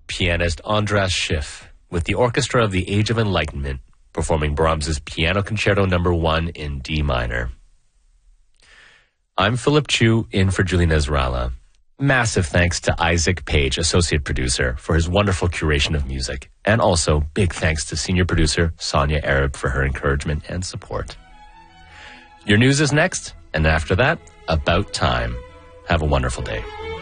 pianist Andras Schiff with the Orchestra of the Age of Enlightenment performing Brahms's Piano Concerto No. 1 in D minor. I'm Philip Chu, in for Julie Nezrala. Massive thanks to Isaac Page, associate producer, for his wonderful curation of music. And also, big thanks to senior producer Sonia Arab for her encouragement and support. Your news is next, and after that, About Time. Have a wonderful day.